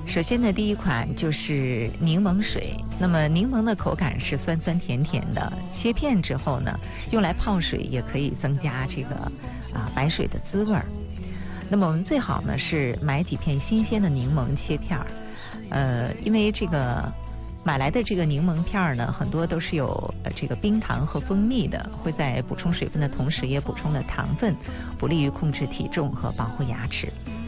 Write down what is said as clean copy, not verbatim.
首先呢，第一款就是柠檬水。那么柠檬的口感是酸酸甜甜的，切片之后呢，用来泡水也可以增加这个白水的滋味儿。那么我们最好呢是买几片新鲜的柠檬切片儿，因为这个买来的这个柠檬片儿呢，很多都是有这个冰糖和蜂蜜的，会在补充水分的同时也补充了糖分，不利于控制体重和保护牙齿。